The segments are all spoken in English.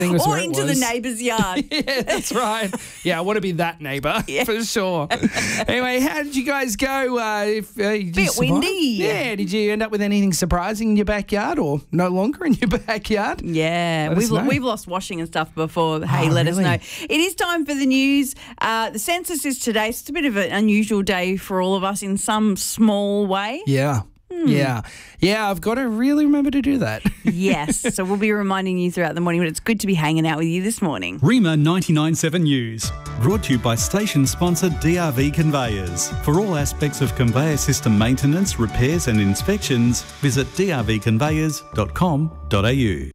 was Or where it into the was. neighbour's yard. Yeah, that's right. Yeah, I want to be that neighbour for sure. Anyway, how did you guys go? Did you Bit survive? windy. Yeah, did you end up with anything surprising in your backyard or no longer in your backyard? Yeah, Let us know. we've lost washing and stuff before. Hey, Oh, let us really? know. It is time for the news. The census is today, so it's a bit of an unusual day for all of us in some small way. Yeah. Yeah. I've got to really remember to do that. Yes, so we'll be reminding you throughout the morning, but it's good to be hanging out with you this morning. Rima 99.7 News, brought to you by station sponsor DRV Conveyors. For all aspects of conveyor system maintenance, repairs and inspections, visit drvconveyors.com.au.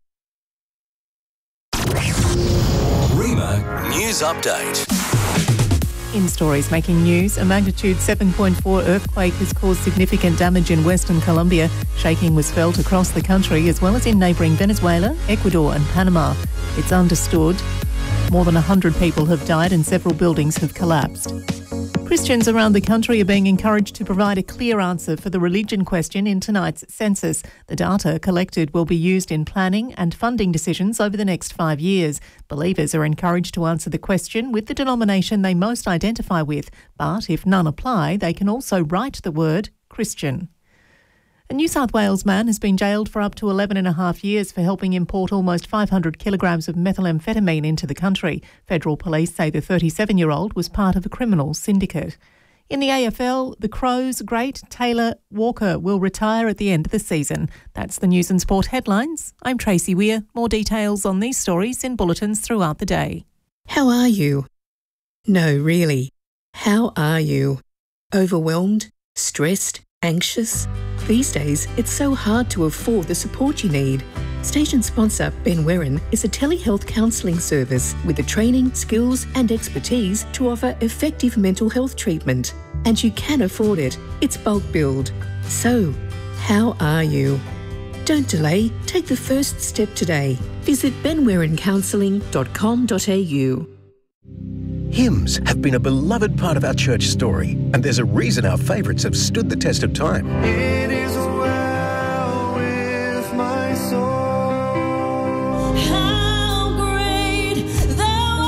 Rima News Update. In stories making news, a magnitude 7.4 earthquake has caused significant damage in Western Colombia. Shaking was felt across the country as well as in neighbouring Venezuela, Ecuador and Panama. It's understood more than 100 people have died and several buildings have collapsed. Christians around the country are being encouraged to provide a clear answer for the religion question in tonight's census. The data collected will be used in planning and funding decisions over the next 5 years. Believers are encouraged to answer the question with the denomination they most identify with, but if none apply, they can also write the word Christian. A New South Wales man has been jailed for up to 11.5 years for helping import almost 500 kilograms of methamphetamine into the country. Federal police say the 37-year-old was part of a criminal syndicate. In the AFL, the Crows' great Taylor Walker will retire at the end of the season. That's the News and Sport headlines. I'm Tracy Weir. More details on these stories in bulletins throughout the day. How are you? No, really. How are you? Overwhelmed? Stressed? Anxious? These days, it's so hard to afford the support you need. Station sponsor Ben Werran is a telehealth counselling service with the training, skills and expertise to offer effective mental health treatment. And you can afford it. It's bulk billed. So, how are you? Don't delay. Take the first step today. Visit benwerrancounselling.com.au. Hymns have been a beloved part of our church story, and there's a reason our favourites have stood the test of time. It is well with my soul. How great thou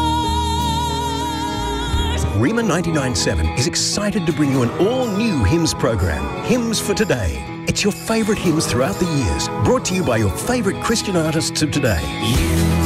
art. Rima 99.7 is excited to bring you an all-new hymns program, Hymns for Today. It's your favourite hymns throughout the years, brought to you by your favourite Christian artists of today.